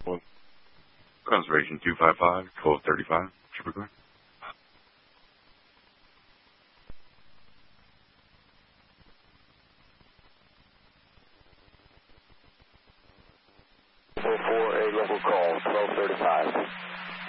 Well, Conservation 255, 1235, Triple Clear. For a local call, 1235.